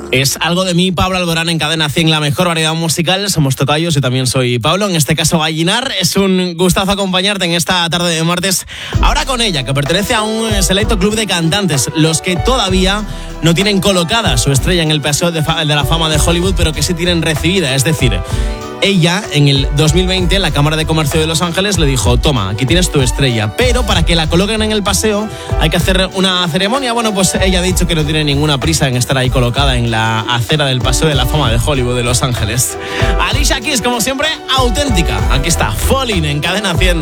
Es algo de mí, Pablo Alborán, en Cadena 100, la mejor variedad musical. Somos tocayos y también soy Pablo, en este caso Gallinar. Es un gustazo acompañarte en esta tarde de martes. Ahora con ella, que pertenece a un selecto club de cantantes, los que todavía no tienen colocada su estrella en el Paseo de la Fama de Hollywood, pero que sí tienen recibida. Es decir, ella en el 2020 en la Cámara de Comercio de Los Ángeles le dijo: toma, aquí tienes tu estrella, pero para que la coloquen en el paseo hay que hacer una ceremonia. Bueno, pues ella ha dicho que no tiene ninguna prisa en estar ahí colocada en la acera del Paseo de la Fama de Hollywood de Los Ángeles. Alicia Keys, como siempre, auténtica. Aquí está, Falling, en Cadena 100.